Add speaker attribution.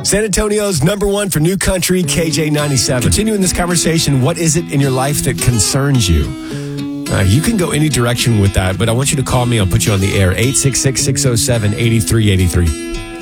Speaker 1: San Antonio's number one for new country, KJ97. Continuing this conversation, what is it in your life that concerns you? You can go any direction with that, but I want you to call me. I'll put you on the air. 866-607-8383.